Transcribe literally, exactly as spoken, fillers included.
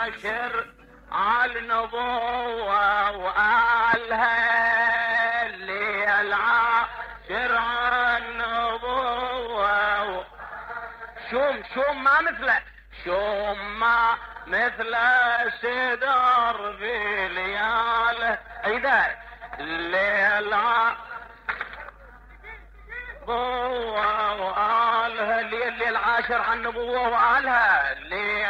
عاشر على النبوة وآلها اللي العاشر على النبوة. شوم شوم ما مثله، شوم ما مثل سدر في لياله عيداي الليل وآلها اللي العاشر على النبوة وآلها اللي